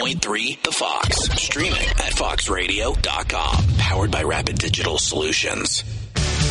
101.3 The Fox. Streaming at foxradio.com. Powered by Rapid Digital Solutions.